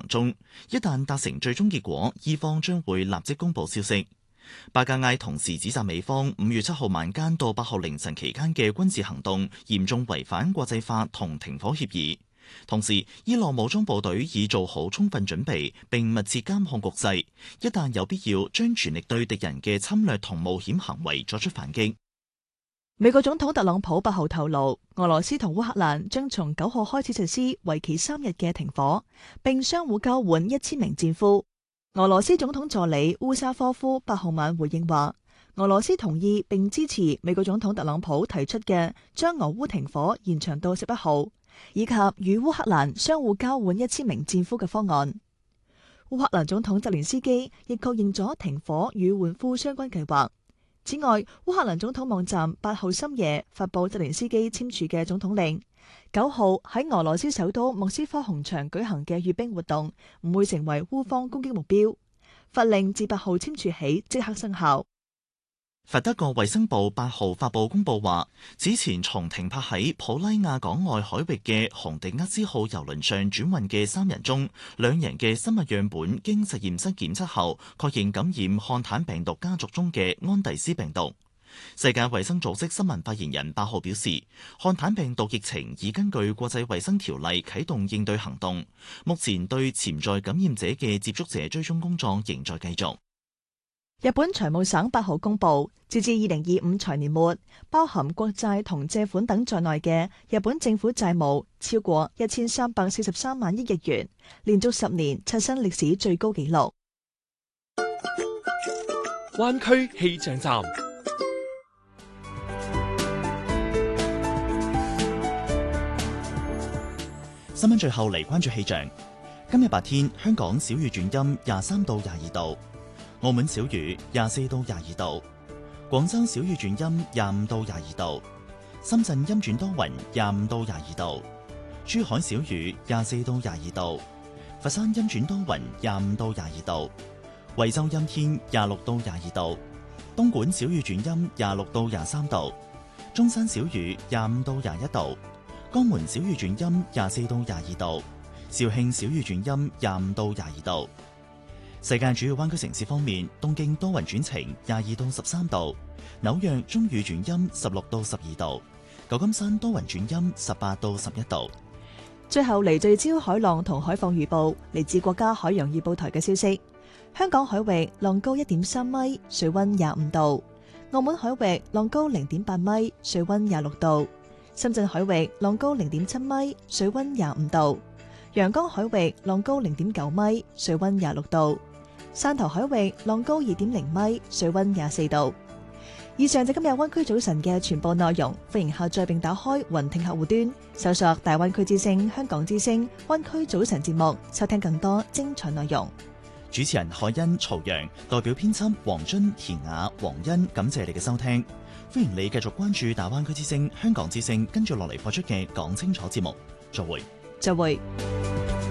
中，一旦達成最終結果，伊方將會立即公佈消息。巴加埃同時指責美方5月7號晚間到8號凌晨期間嘅軍事行動嚴重違反國際法同停火協議。同時，伊朗武裝部隊已做好充分準備並密切監控局勢，一旦有必要，將全力對敵人嘅侵略同冒險行為作出反擊。 美國總統特朗普8號透露，俄羅斯同烏克蘭將從9號開始實施為期3日嘅停火，並相互交換1000名戰俘。俄羅斯總統助理烏沙科夫8號晚回應話，俄羅斯同意並支持美國總統特朗普提出嘅將俄烏停火延長到11號，以及與烏克蘭相互交換1000名戰俘嘅方案。烏克蘭總統澤連斯基亦確認咗停火與換俘相關計劃。此外，烏克蘭總統網站8號深夜發佈澤連斯基簽署嘅總統令，9號喺俄羅斯首都莫斯科紅場舉行嘅閱兵活動唔會成為烏方攻擊目標。法令自8號簽署起即刻生效。 佛得角衛生部8號發布公佈話，此前從停泊喺普拉亞港外海域嘅洪迪厄斯號郵輪上轉運嘅3人中，2人嘅生物樣本經實驗室檢測後，確認感染漢坦病毒家族中嘅安第斯病毒。世界衛生組織新聞發言人8號表示，漢坦病毒疫情已根據國際衛生條例啟動應對行動，目前對潛在感染者嘅接觸者追蹤工作仍在繼續。 日本財務省8號公佈，截至2025財年末，包含國債同借款等在內嘅日本政府債務超過1343萬億日元，連續10年刷新歷史最高紀錄。 灣區氣象站。 新聞最後嚟關注氣象。今日白天，香港小雨轉陰23到22度，澳門小雨24到22度，廣州小雨轉陰25到22度，深圳陰轉多雲25到22度，珠海小雨24到22度，佛山陰轉多雲25到22度，惠州陰天26到22度，東莞小雨轉陰26到23度，中山小雨25到21度，江門小雨轉陰24到22度，肇慶小雨轉陰25到22度。世界主要灣區城市方面，東京多雲轉晴22到13度，紐約中雨轉陰16到12度，舊金山多雲轉陰18到11度。 最後嚟聚焦海浪同海況預報，嚟自國家海洋預報台嘅消息。香港海域浪高1.3米，水溫25度；澳門海域浪高0.8米，水溫26度；深圳海域浪高0.7米，水溫25度；陽江海域浪高0.9米，水溫26度；汕頭海域浪高2.0米，水溫24度。以上就今日灣區早晨嘅全部內容，歡迎下載並打開雲聽客戶端，搜索大灣區之聲、香港之聲、灣區早晨節目，收聽更多精彩內容。 主持人海欣、曹陽，代表編輯黃津、田雅、黃欣，感謝你嘅收聽。歡迎你繼續關注大灣區之聲、香港之聲，跟住落嚟播出嘅講清楚節目。再會。